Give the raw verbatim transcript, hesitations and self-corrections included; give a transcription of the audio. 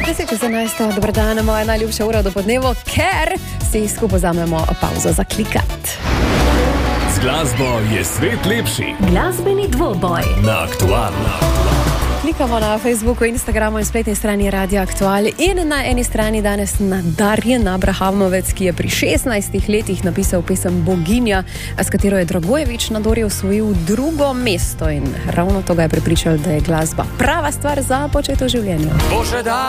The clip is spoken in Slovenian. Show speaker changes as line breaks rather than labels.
deset čez enajsto, dober dan, moja najljubša ura do podnevo, ker si skupaj vzamemo pauzo za klikat.
Z glasbo je svet lepši.
Glasbeni dvoboj
Na Aktualno.
Klikamo na Facebooku, Instagramu in spletni strani Radia Aktual in na eni strani danes Nadarjen Abrahamovec, ki je pri šestnajstih letih napisal pesem Boginja, s katero je Dragojevič na Dori osvojil drugo mesto in ravno to ga je prepričal, da je glasba prava stvar za početo življenje.
Bože, da